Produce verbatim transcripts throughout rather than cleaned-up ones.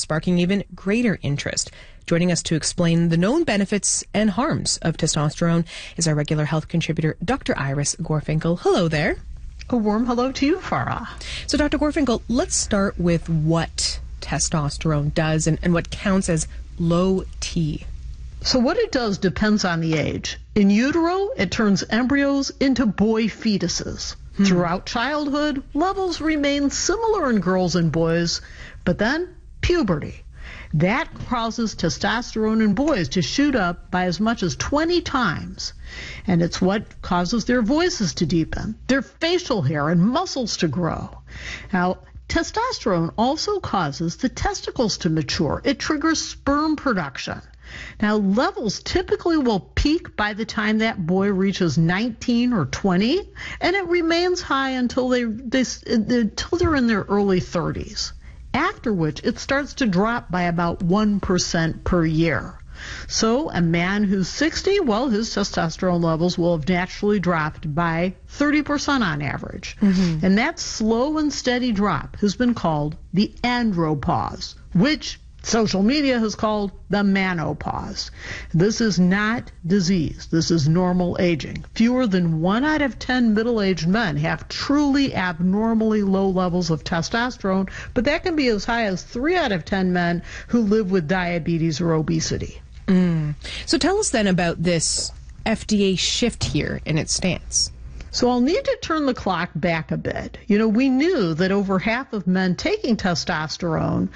sparking even greater interest. Joining us to explain the known benefits and harms of testosterone is our regular health contributor, Doctor Iris Gorfinkel. Hello there. A warm hello to you, Farah. So, Doctor Gorfinkel, let's start with what testosterone does and, and what counts as low T. So what it does depends on the age. In utero, it turns embryos into boy fetuses. Hmm. Throughout childhood, levels remain similar in girls and boys, but then puberty. That causes testosterone in boys to shoot up by as much as twenty times. And it's what causes their voices to deepen, their facial hair and muscles to grow. Now, testosterone also causes the testicles to mature. It triggers sperm production. Now, levels typically will peak by the time that boy reaches nineteen or twenty, and it remains high until they, they until they're in their early thirties. After which, it starts to drop by about one percent per year. So a man who's sixty, well, his testosterone levels will have naturally dropped by thirty percent on average. Mm-hmm. And that slow and steady drop has been called the andropause, which social media has called the menopause. This is not disease. This is normal aging. Fewer than one out of ten middle-aged men have truly abnormally low levels of testosterone, but that can be as high as three out of ten men who live with diabetes or obesity. Mm. So tell us then about this F D A shift here in its stance. So I'll need to turn the clock back a bit. You know, we knew that over half of men taking testosterone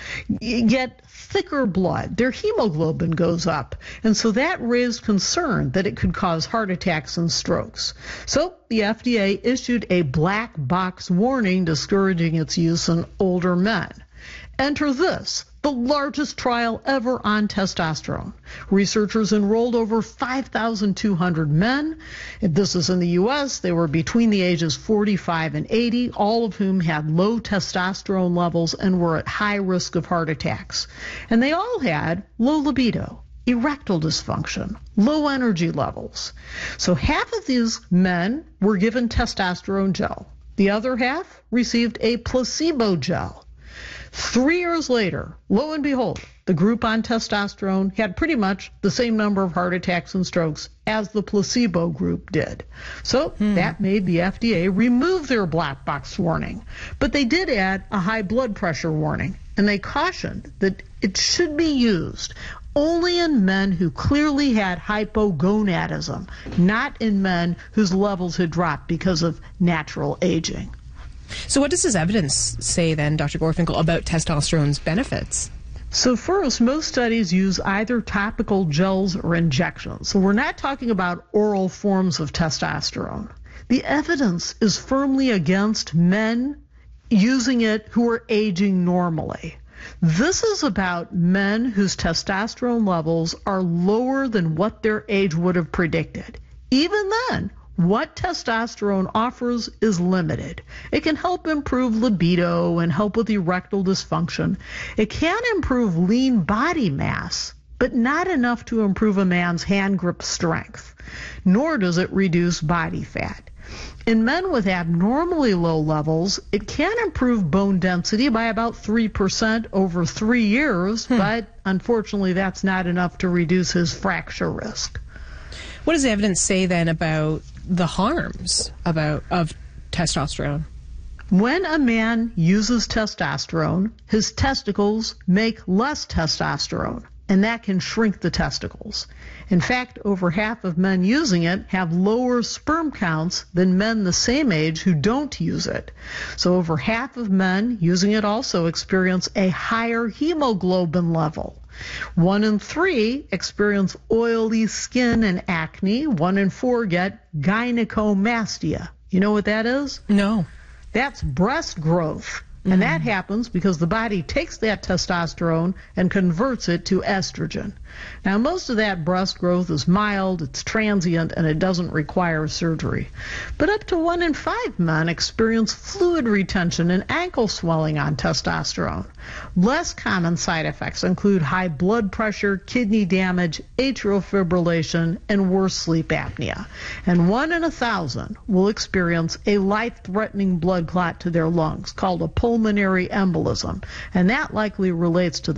get thicker blood. Their hemoglobin goes up. And so that raised concern that it could cause heart attacks and strokes. So the F D A issued a black box warning discouraging its use in older men. Enter this, the largest trial ever on testosterone. Researchers enrolled over five thousand two hundred men. This is in the U S They were between the ages forty-five and eighty, all of whom had low testosterone levels and were at high risk of heart attacks. And they all had low libido, erectile dysfunction, low energy levels. So half of these men were given testosterone gel. The other half received a placebo gel. Three years later, lo and behold, the group on testosterone had pretty much the same number of heart attacks and strokes as the placebo group did. So hmm. that made the F D A remove their black box warning. But they did add a high blood pressure warning, and they cautioned that it should be used only in men who clearly had hypogonadism, not in men whose levels had dropped because of natural aging. So what does this evidence say then, Doctor Gorfinkel, about testosterone's benefits? So first, most studies use either topical gels or injections. So we're not talking about oral forms of testosterone. The evidence is firmly against men using it who are aging normally. This is about men whose testosterone levels are lower than what their age would have predicted. Even then, what testosterone offers is limited. It can help improve libido and help with erectile dysfunction. It can improve lean body mass, but not enough to improve a man's hand grip strength, nor does it reduce body fat. In men with abnormally low levels, it can improve bone density by about three percent over three years, hmm. but unfortunately that's not enough to reduce his fracture risk. What does the evidence say then about the harms about of testosterone? When a man uses testosterone, his testicles make less testosterone, and that can shrink the testicles. In fact, over half of men using it have lower sperm counts than men the same age who don't use it. So over half of men using it also experience a higher hemoglobin level. One in three experience oily skin and acne. One in four get gynecomastia. You know what that is? No. That's breast growth. And mm-hmm. that happens because the body takes that testosterone and converts it to estrogen. Now, most of that breast growth is mild, it's transient, and it doesn't require surgery. But up to one in five men experience fluid retention and ankle swelling on testosterone. Less common side effects include high blood pressure, kidney damage, atrial fibrillation, and worse sleep apnea. And one in a thousand will experience a life-threatening blood clot to their lungs called a pulmonary embolism, and that likely relates to the